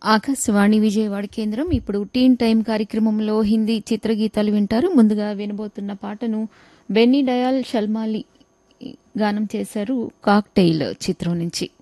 ఆకాశవాణి విజయవాడ కేంద్రం ఇప్పుడు టీన్ టైం కార్యక్రమంలో హిందీ చిత్రగీతాలు వింటారు. ముందుగా వినబోతున్న పాటను బెన్నీ డయాల్ షల్మాలి గానం చేశారు. కాక్టెయిల్ చిత్రం నుంచి.